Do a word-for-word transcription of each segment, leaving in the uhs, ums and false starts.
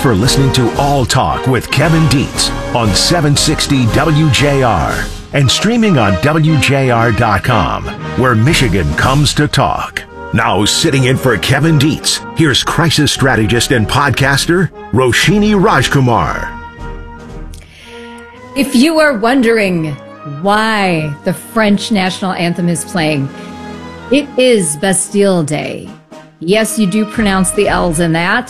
for listening to All Talk with Kevin Dietz on seven sixty W J R and streaming on W J R dot com, where Michigan comes to talk. Now sitting in for Kevin Dietz, here's crisis strategist and podcaster, Roshini Rajkumar. If you are wondering why the French national anthem is playing, it is Bastille Day. Yes, you do pronounce the L's in that.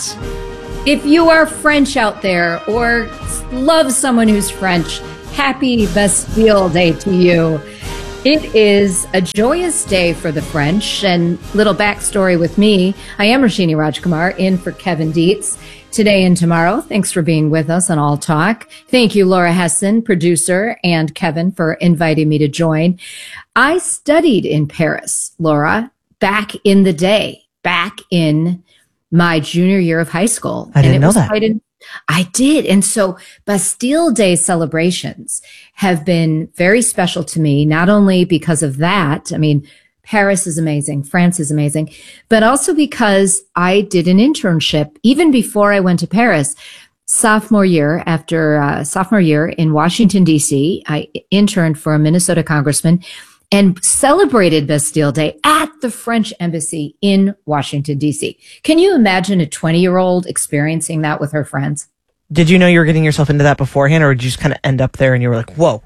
If you are French out there or love someone who's French, happy Bastille Day to you. It is a joyous day for the French. And little backstory with me, I am Roshini Rajkumar, in for Kevin Dietz today and tomorrow. Thanks for being with us on All Talk. Thank you, Laura Hesson, producer, and Kevin for inviting me to join. I studied in Paris, Laura, back in the day, back in my junior year of high school. I didn't and it know was that. Quite an, I did. And so Bastille Day celebrations have been very special to me, not only because of that. I mean, Paris is amazing. France is amazing, but also because I did an internship even before I went to Paris. Sophomore year, after uh, sophomore year in Washington, D C, I interned for a Minnesota congressman and celebrated Bastille Day at the French embassy in Washington, D C. Can you imagine a twenty-year-old experiencing that with her friends? Did you know you were getting yourself into that beforehand, or did you just kind of end up there and you were like, whoa?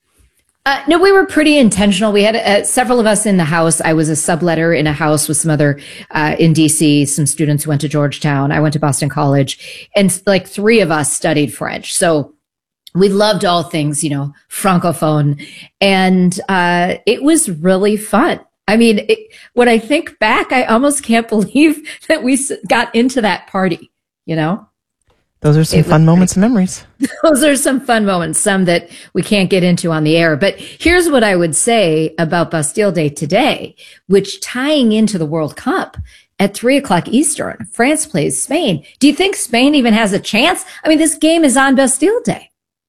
Uh, no, we were pretty intentional. We had uh, several of us in the house. I was a subletter in a house with some other uh, in D C, some students who went to Georgetown. I went to Boston College, and like three of us studied French. So we loved all things, you know, Francophone. And uh, it was really fun. I mean, it, when I think back, I almost can't believe that we got into that party, you know? Those are some It fun was moments and memories. Those are some fun moments, some that we can't get into on the air. But here's what I would say about Bastille Day today, which tying into the World Cup at three o'clock Eastern, France plays Spain. Do you think Spain even has a chance? I mean, this game is on Bastille Day.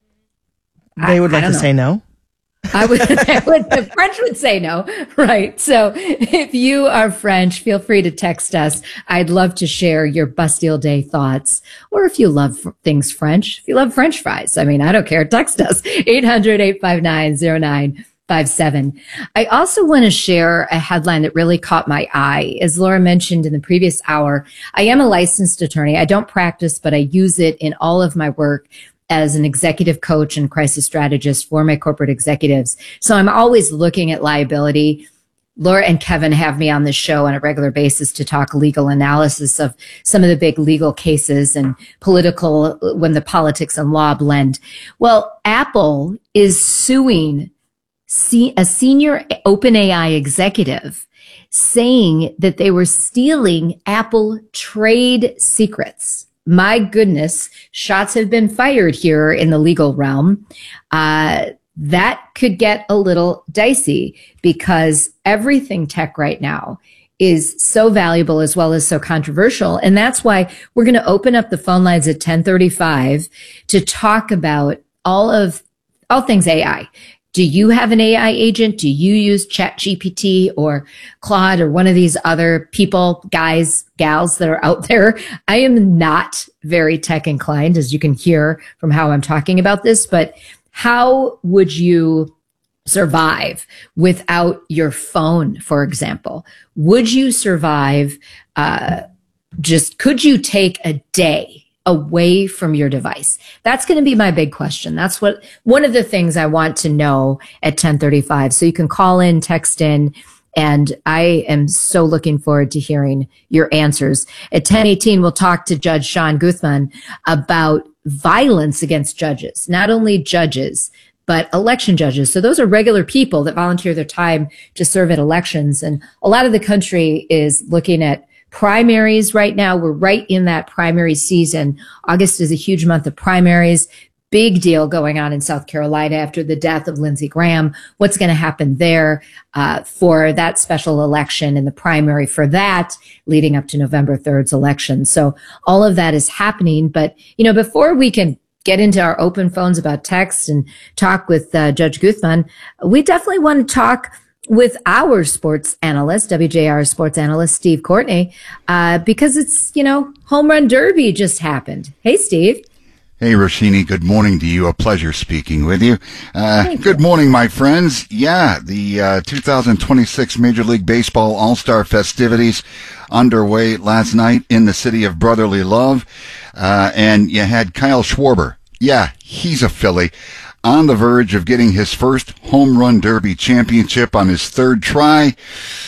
They would I- I like to don't know. say no. I would, I would, the French would say no, right? So if you are French, feel free to text us. I'd love to share your Bastille Day thoughts. Or if you love f- things French, if you love French fries, I mean, I don't care. Text us, eight hundred, eight five nine, zero nine five seven. I also want to share a headline that really caught my eye. As Laura mentioned in the previous hour, I am a licensed attorney. I don't practice, but I use it in all of my work as an executive coach and crisis strategist for my corporate executives. So I'm always looking at liability. Laura and Kevin have me on the show on a regular basis to talk legal analysis of some of the big legal cases and political, when the politics and law blend. Well, Apple is suing a senior OpenAI executive, saying that they were stealing Apple trade secrets. My goodness, shots have been fired here in the legal realm. Uh, that could get a little dicey because everything tech right now is so valuable as well as so controversial. And that's why we're going to open up the phone lines at ten thirty-five to talk about all of, all things A I. Do you have an A I agent? Do you use ChatGPT or Claude or one of these other people, guys, gals that are out there? I am not very tech inclined, as you can hear from how I'm talking about this, but how would you survive without your phone, for example? Would you survive, uh, just, could you take a day away from your device? That's going to be my big question. That's what, one of the things I want to know at ten thirty-five. So you can call in, text in, and I am so looking forward to hearing your answers. At ten eighteen, we'll talk to Judge Sean Guthman about violence against judges, not only judges, but election judges. So those are regular people that volunteer their time to serve at elections. And a lot of the country is looking at primaries right now. We're right in that primary season. August is a huge month of primaries. Big deal going on in South Carolina after the death of Lindsey Graham. What's going to happen there uh, for that special election and the primary for that leading up to November third's election. So all of that is happening. But, you know, before we can get into our open phones about text and talk with uh, Judge Guthman, we definitely want to talk with our sports analyst, W J R sports analyst, Steve Courtney, uh, because it's, you know, Home Run Derby just happened. Hey, Steve. Hey, Roshini, good morning to you. A pleasure speaking with you. Uh, good you. morning, my friends. Yeah, the uh, two thousand twenty-six Major League Baseball All-Star festivities underway last night in the city of brotherly love. Uh, and you had Kyle Schwarber. Yeah, he's a Philly, on the verge of getting his first Home Run Derby championship on his third try.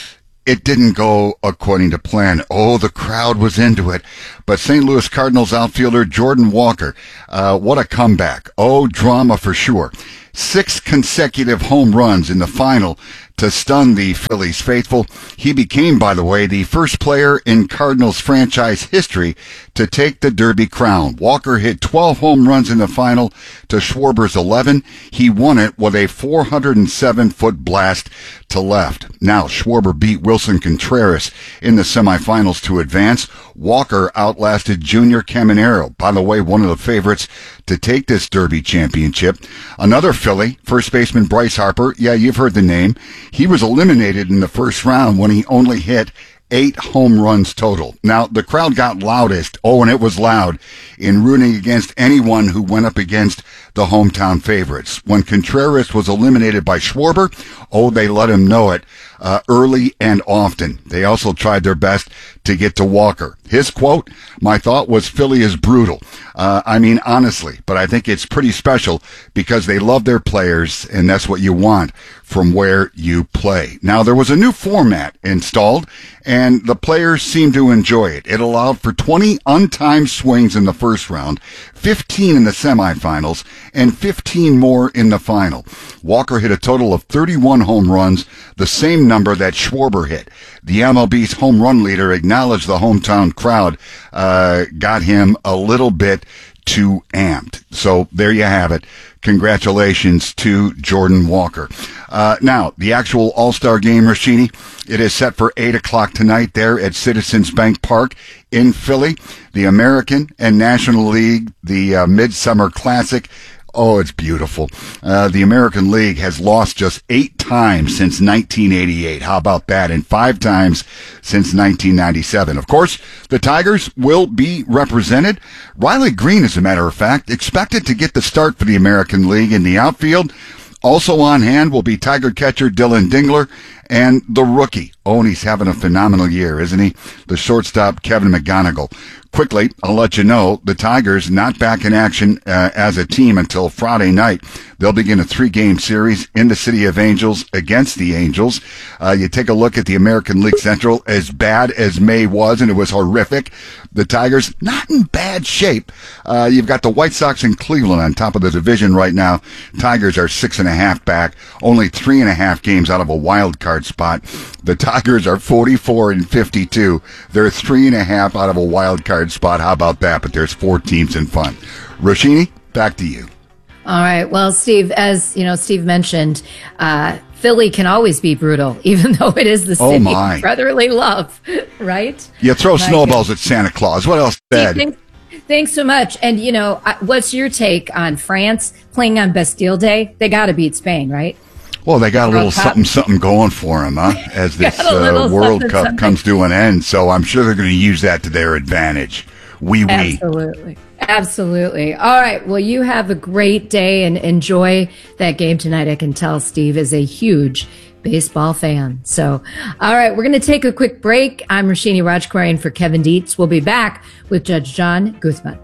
It didn't go according to plan. Oh, the crowd was into it. But Saint Louis Cardinals outfielder Jordan Walker, uh, what a comeback. Oh, drama for sure. Six consecutive home runs in the final to stun the Phillies faithful. He became, by the way, the first player in Cardinals franchise history to take the Derby crown. Walker hit twelve home runs in the final to Schwarber's eleven. He won it with a four hundred seven foot blast to left. Now, Schwarber beat Wilson Contreras in the semifinals to advance. Walker outlasted Junior Caminero, by the way, one of the favorites to take this Derby championship. Another Philly, first baseman Bryce Harper. Yeah, you've heard the name. He was eliminated in the first round when he only hit eight home runs total. Now, the crowd got loudest, oh, and it was loud, in rooting against anyone who went up against the hometown favorites. When Contreras was eliminated by Schwarber, oh, they let him know it uh, early and often. They also tried their best to get to Walker. His quote, "My thought was Philly is brutal." Uh, I mean, honestly, but I think it's pretty special because they love their players, and that's what you want from where you play. Now, there was a new format installed, and the players seemed to enjoy it. It allowed for twenty untimed swings in the first round, fifteen in the semifinals, and fifteen more in the final. Walker hit a total of thirty-one home runs, the same number that Schwarber hit. The M L B's home run leader acknowledged the hometown crowd uh, got him a little bit too amped. So there you have it. Congratulations to Jordan Walker. Uh, now, the actual All-Star game, Roshini, it is set for eight o'clock tonight there at Citizens Bank Park in Philly. The American and National League, the uh, Midsummer Classic. Oh, it's beautiful. Uh, the American League has lost just eight times since nineteen eighty-eight. How about that? And five times since nineteen ninety-seven. Of course, the Tigers will be represented. Riley Green, as a matter of fact, expected to get the start for the American League in the outfield. Also on hand will be Tiger catcher Dylan Dingler and the rookie. Oh, and he's having a phenomenal year, isn't he? The shortstop, Kevin McGonigal. Quickly, I'll let you know, the Tigers not back in action uh, as a team until Friday night. They'll begin a three-game series in the City of Angels against the Angels. Uh, you take a look at the American League Central, as bad as May was, and it was horrific. The Tigers not in bad shape. Uh, you've got the White Sox and Cleveland on top of the division right now. Tigers are six and a half back, only three and a half games out of a wild card spot. The Tigers are forty-four and fifty-two. They're three and a half out of a wild card spot. How about that? But there's four teams in fun. Roshini, back to you. All right. Well, Steve, as you know, Steve mentioned, uh, Philly can always be brutal, even though it is the city oh my. of brotherly love, right? You throw My snowballs goodness. at Santa Claus. What else Steve, said? thanks, thanks so much. And, you know, uh, what's your take on France playing on Bastille Day? They got to beat Spain, right? Well, they got a little World Cup. something, something going for them, huh? As this Got a uh, little World something, Cup something. comes to an end. So I'm sure they're going to use that to their advantage. Wee wee. Absolutely. Absolutely. All right. Well, you have a great day and enjoy that game tonight. I can tell Steve is a huge baseball fan. So, all right, we're going to take a quick break. I'm Roshini Rajkumarian for Kevin Dietz. We'll be back with Judge John Guzman.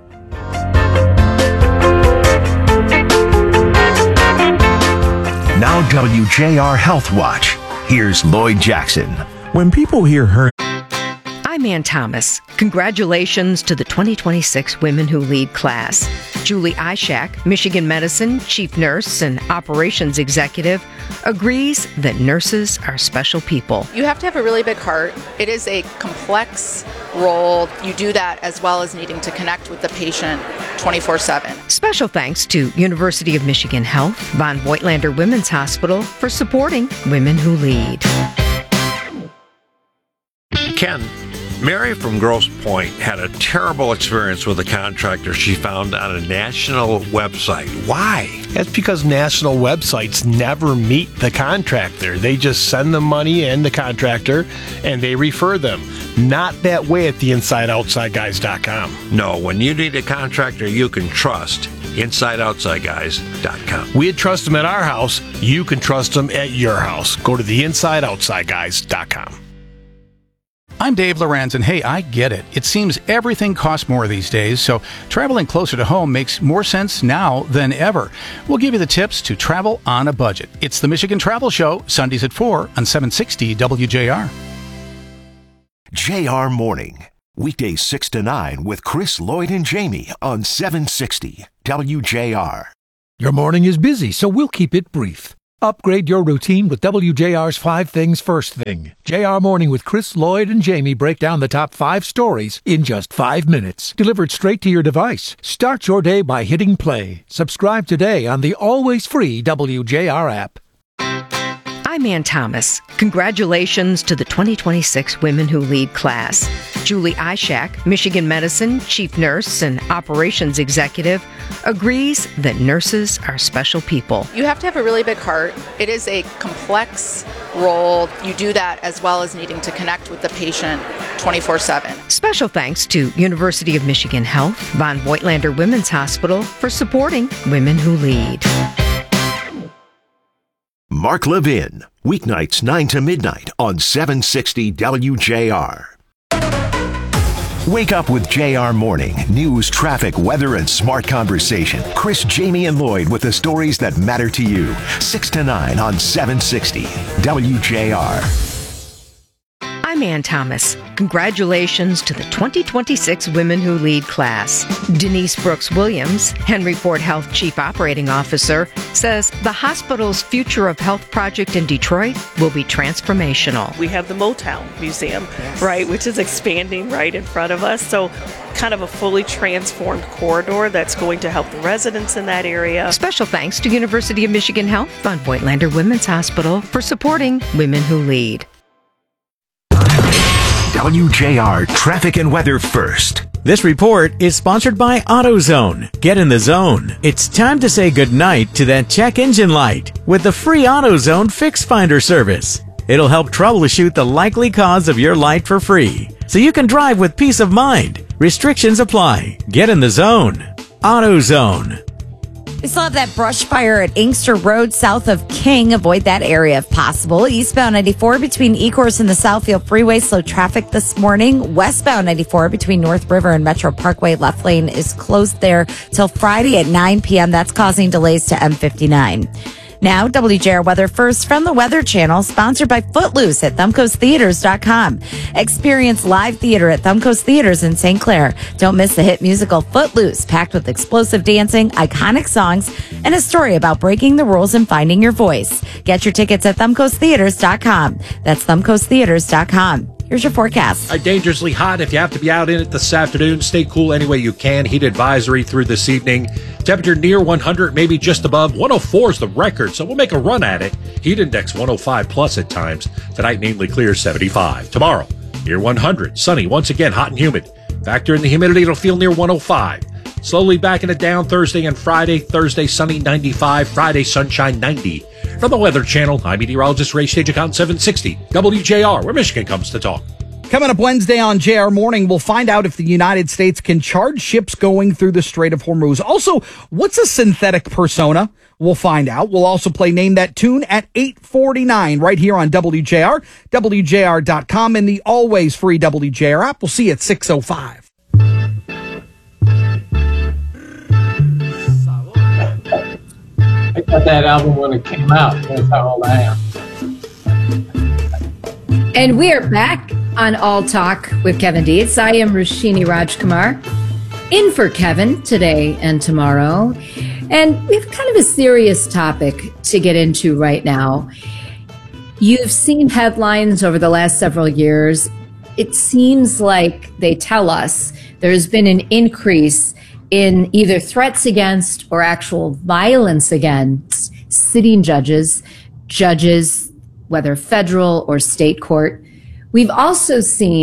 Now W J R Health Watch. Here's Lloyd Jackson. When people hear her... I'm Ann Thomas. Congratulations to the twenty twenty-six Women Who Lead class. Julie Ishak, Michigan Medicine Chief Nurse and Operations Executive, agrees that nurses are special people. You have to have a really big heart. It is a complex role. You do that as well as needing to connect with the patient twenty-four seven. Special thanks to University of Michigan Health, Von Voigtlander Women's Hospital for supporting Women Who Lead. Ken, Mary from Grosse Pointe had a terrible experience with a contractor she found on a national website. Why? That's because national websites never meet the contractor. They just send them money and the contractor, and they refer them. Not that way at the inside outside guys dot com. No, when you need a contractor you can trust, inside outside guys dot com. We'd trust them at our house. You can trust them at your house. Go to the inside outside guys dot com. I'm Dave Lorenz, and hey, I get it. It seems everything costs more these days, so traveling closer to home makes more sense now than ever. We'll give you the tips to travel on a budget. It's the Michigan Travel Show, Sundays at four on seven sixty W J R. J R Morning. Weekdays six to nine with Chris, Lloyd, and Jamie on seven sixty W J R. Your morning is busy, so we'll keep it brief. Upgrade your routine with W J R's Five Things First Thing. J R Morning with Chris, Lloyd, and Jamie break down the top five stories in just five minutes. Delivered straight to your device. Start your day by hitting play. Subscribe today on the always free W J R app. I'm Ann Thomas. Congratulations to the twenty twenty-six Women Who Lead class. Julie Ishak, Michigan Medicine Chief Nurse and Operations Executive, agrees that nurses are special people. You have to have a really big heart. It is a complex role. You do that as well as needing to connect with the patient twenty-four seven. Special thanks to University of Michigan Health, Von Voigtlander Women's Hospital for supporting Women Who Lead. Mark Levin, weeknights nine to midnight on seven sixty W J R. Wake up with J R Morning. News, traffic, weather, and smart conversation. Chris, Jamie, and Lloyd with the stories that matter to you. six to nine on seven sixty W J R. I'm Ann Thomas. Congratulations to the twenty twenty-six Women Who Lead class. Denise Brooks Williams, Henry Ford Health Chief Operating Officer, says the hospital's Future of Health project in Detroit will be transformational. We have the Motown Museum, yes. right, which is expanding right in front of us. So kind of a fully transformed corridor that's going to help the residents in that area. Special thanks to University of Michigan Health, Von Voigtlander Women's Hospital for supporting Women Who Lead. W J R traffic and weather first. This report is sponsored by AutoZone. Get in the zone. It's time to say goodnight to that check engine light with the free AutoZone Fix Finder service. It'll help troubleshoot the likely cause of your light for free, so you can drive with peace of mind. Restrictions apply. Get in the zone. AutoZone. We still have that brush fire at Inkster Road south of King. Avoid that area if possible. Eastbound ninety-four between Ecorse and the Southfield Freeway. Slow traffic this morning. Westbound ninety-four between North River and Metro Parkway. Left lane is closed there till Friday at nine p.m. That's causing delays to M fifty-nine. Now, W J R Weather First from the Weather Channel, sponsored by Footloose at Thumbcoast Theaters dot com. Experience live theater at Thumbcoast Theaters in Saint Clair. Don't miss the hit musical Footloose, packed with explosive dancing, iconic songs, and a story about breaking the rules and finding your voice. Get your tickets at Thumbcoast Theaters dot com. That's Thumbcoast Theaters dot com. Here's your forecast. Uh, dangerously hot. If you have to be out in it this afternoon, stay cool any way you can. Heat advisory through this evening. Temperature near one hundred, maybe just above. one oh four is the record, so we'll make a run at it. Heat index one oh five plus at times. Tonight, mainly clear, seventy-five. Tomorrow, near one hundred. Sunny, once again, hot and humid. Factor in the humidity, it'll feel near one oh five. Slowly backing it down Thursday and Friday. Thursday, sunny, ninety-five. Friday, sunshine, ninety. From the Weather Channel, I'm meteorologist Ray Stagicon, seven sixty W J R, where Michigan comes to talk. Coming up Wednesday on J R Morning, we'll find out if the United States can charge ships going through the Strait of Hormuz. Also, what's a synthetic persona? We'll find out. We'll also play Name That Tune at eight forty-nine right here on W J R, W J R dot com, and the always free W J R app. We'll see you at six oh five. I got that album when it came out. That's how old I am. And we are back on All Talk with Kevin Dietz. I am Roshini Rajkumar, in for Kevin today and tomorrow. And we have kind of a serious topic to get into right now. You've seen headlines over the last several years. It seems like they tell us there's been an increase in either threats against or actual violence against sitting judges, judges, whether federal or state court. We've also seen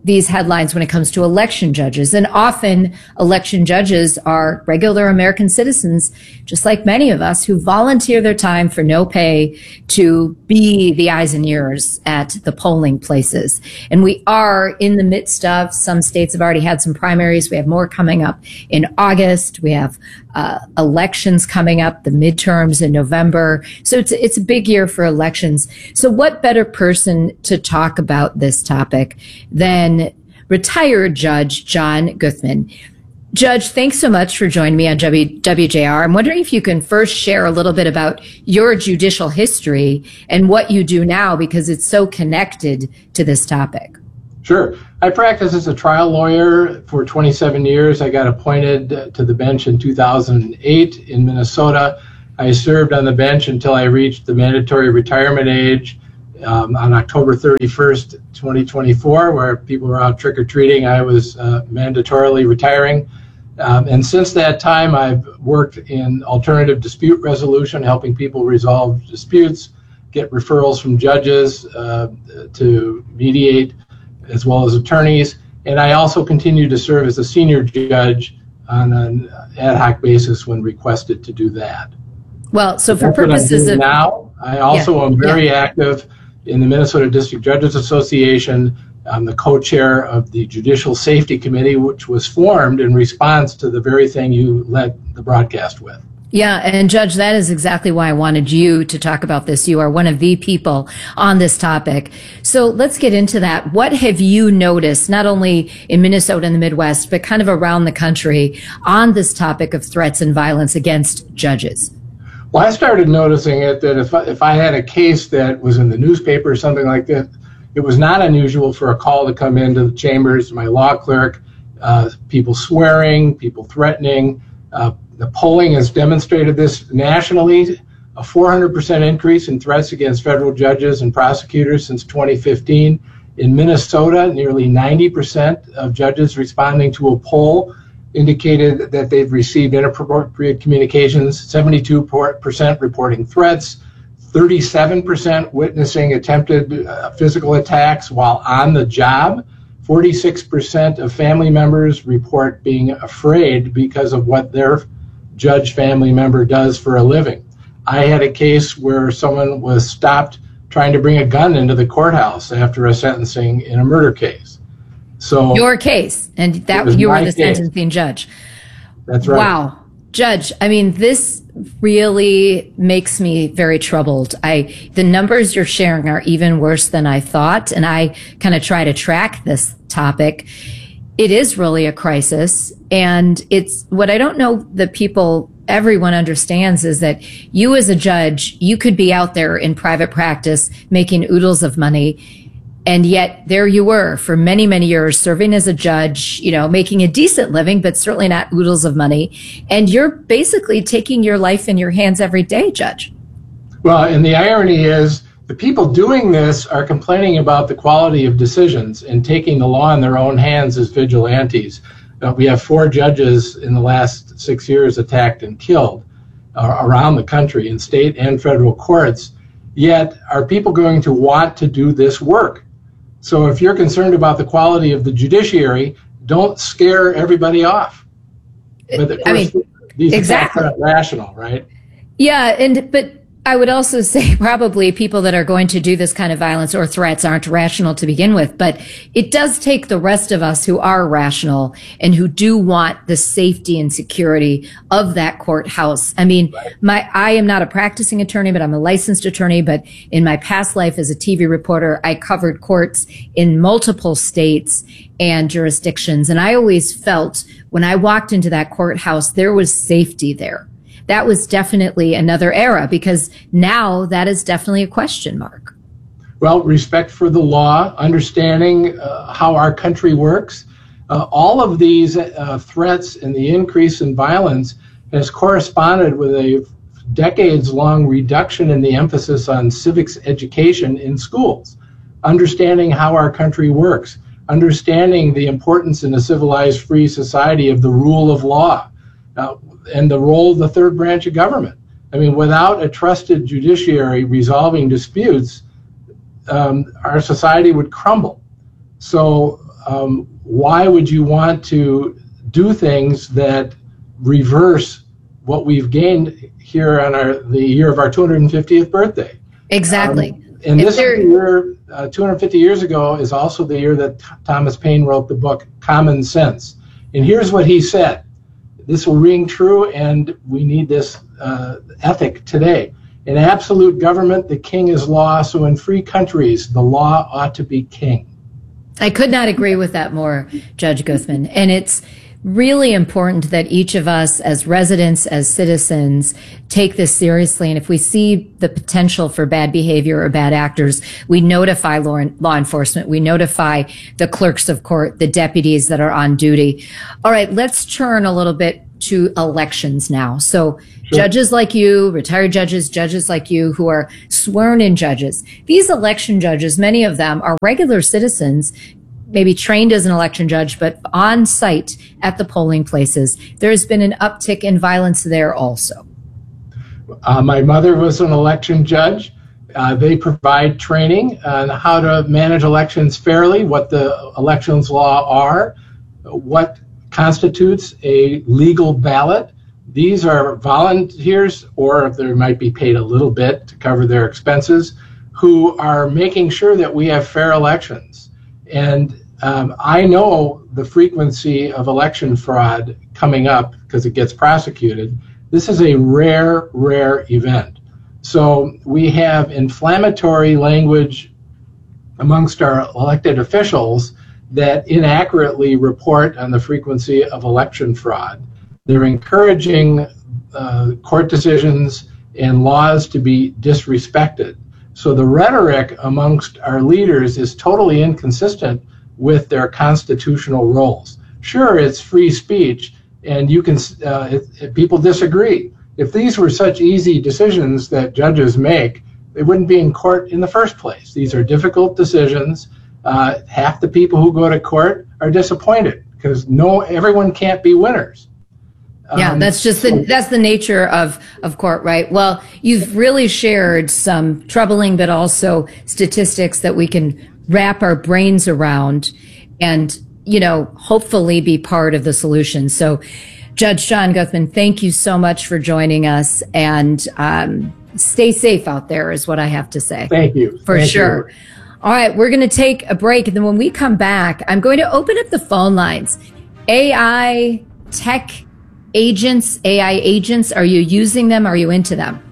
these headlines when it comes to election judges. And often election judges are regular American citizens, just like many of us, who volunteer their time for no pay to be the eyes and ears at the polling places. And we are in the midst of, some states have already had some primaries. We have more coming up in August. We have uh, elections coming up, the midterms in November. So it's, it's a big year for elections. So what better person to talk about this topic than retired Judge John Guthman. Judge, thanks so much for joining me on W J R. I'm wondering if you can first share a little bit about your judicial history and what you do now, because it's so connected to this topic. Sure. I practiced as a trial lawyer for twenty-seven years. I got appointed to the bench in two thousand eight in Minnesota. I served on the bench until I reached the mandatory retirement age um, on October thirty-first, twenty twenty-four, where people were out trick-or-treating. I was uh, mandatorily retiring. Um, and since that time, I've worked in alternative dispute resolution, helping people resolve disputes, get referrals from judges uh, to mediate, as well as attorneys. And I also continue to serve as a senior judge on an ad hoc basis when requested to do that. Well, so for That's purposes what I'm doing of now, I also Yeah, am very yeah. active in the Minnesota District Judges Association. I'm the co-chair of the Judicial Safety Committee, which was formed in response to the very thing you led the broadcast with. Yeah, and Judge, that is exactly why I wanted you to talk about this. You are one of the people on this topic. So let's get into that. What have you noticed, not only in Minnesota and the Midwest, but kind of around the country on this topic of threats and violence against judges? Well, I started noticing it that if I, if I had a case that was in the newspaper or something like that, it was not unusual for a call to come into the chambers, my law clerk, uh, people swearing, people threatening. Uh, the polling has demonstrated this nationally, a four hundred percent increase in threats against federal judges and prosecutors since twenty fifteen. In Minnesota, nearly ninety percent of judges responding to a poll indicated that they've received inappropriate communications, seventy-two percent reporting threats, thirty-seven percent witnessing attempted uh, physical attacks while on the job, forty-six percent of family members report being afraid because of what their judge family member does for a living. I had a case where someone was stopped trying to bring a gun into the courthouse after a sentencing in a murder case. So Your case, and It that was you were my the case. sentencing judge. That's right. Wow. Judge, I mean, this really makes me very troubled. I, the numbers you're sharing are even worse than I thought. And I kind of try to track this topic. It is really a crisis. And it's what I don't know that people, everyone understands is that you as a judge, you could be out there in private practice making oodles of money. And yet there you were for many, many years serving as a judge, you know, making a decent living, but certainly not oodles of money. And you're basically taking your life in your hands every day, Judge. Well, and the irony is the people doing this are complaining about the quality of decisions and taking the law in their own hands as vigilantes. Uh, we have four judges in the last six years attacked and killed uh, around the country in state and federal courts. Yet are people going to want to do this work? So if you're concerned about the quality of the judiciary, don't scare everybody off. But of I course, mean, these exactly. attacks aren't rational, right? Yeah, and but I would also say probably people that are going to do this kind of violence or threats aren't rational to begin with, but it does take the rest of us who are rational and who do want the safety and security of that courthouse. I mean, my I am not a practicing attorney, but I'm a licensed attorney, but in my past life as a T V reporter, I covered courts in multiple states and jurisdictions, and I always felt when I walked into that courthouse, there was safety there. That was definitely another era, because now that is definitely a question mark. Well, respect for the law, understanding uh, how our country works. Uh, all of these uh, threats and the increase in violence has corresponded with a decades-long reduction in the emphasis on civics education in schools. Understanding how our country works, understanding the importance in a civilized, free society of the rule of law. Uh, and the role of the third branch of government. I mean, without a trusted judiciary resolving disputes, um, our society would crumble. So um, why would you want to do things that reverse what we've gained here on our the year of our two hundred fiftieth birthday? Exactly. Um, and If this there- year, uh, two hundred fifty years ago, is also the year that Th- Thomas Paine wrote the book Common Sense. And here's what he said. This will ring true, and we need this uh, ethic today. In absolute government, the king is law, so in free countries, the law ought to be king. I could not agree with that more, Judge Guthman. And it's really important that each of us as residents, as citizens, take this seriously. And if we see the potential for bad behavior or bad actors, we notify law, law enforcement. We notify the clerks of court, the deputies that are on duty. All right, let's turn a little bit to elections now. So Sure. judges like you, retired judges, judges like you who are sworn in judges, these election judges, many of them are regular citizens, maybe trained as an election judge, but on site at the polling places. There's been an uptick in violence there also. Uh, my mother was an election judge. Uh, they provide training on how to manage elections fairly, what the elections law are, what constitutes a legal ballot. These are volunteers, or there might be paid a little bit to cover their expenses, who are making sure that we have fair elections. And um, I know the frequency of election fraud coming up because it gets prosecuted. This is a rare, rare event. So we have inflammatory language amongst our elected officials that inaccurately report on the frequency of election fraud. They're encouraging uh, court decisions and laws to be disrespected. So the rhetoric amongst our leaders is totally inconsistent with their constitutional roles. Sure, it's free speech, and you can uh, it, it, people disagree. If these were such easy decisions that judges make, they wouldn't be in court in the first place. These are difficult decisions. Uh, half the people who go to court are disappointed because no, everyone can't be winners. Yeah, Um, that's just the that's the nature of of court, right? Well, you've really shared some troubling but also statistics that we can wrap our brains around and, you know, hopefully be part of the solution. So, Judge John Guthman, thank you so much for joining us, and um, stay safe out there is what I have to say. Thank you. For Thank sure. you. All right, we're going to take a break, and then when we come back, I'm going to open up the phone lines. A I, tech agents, A I agents, are you using them? Are you into them?